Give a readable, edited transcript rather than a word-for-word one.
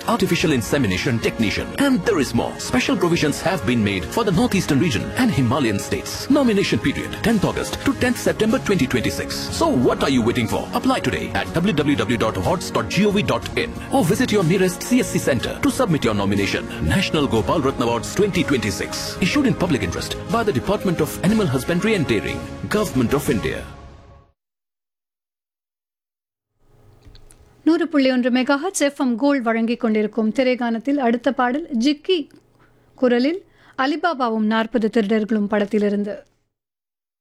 artificial insemination technician. And there is more. Special provisions have been made for the northeastern region and Himalayan states. Nomination period 10th August to 10th September 2026. So what are you waiting for? Apply today at www.awards.gov.in or visit your nearest CSC center to submit your nomination. National Gopal Ratna Awards 2026. Issued in public interest by the Department of Animal Husbandry and Dairying, Government of India. 100.1 megahertz FM gold வழங்கிக் கொண்டிருக்கும் திரைகானத்தில் அடுத்த பாடல் ஜிக்கி குரலில் அலிபாபாவும் 40 திருடர்களும் படத்திலிருந்து.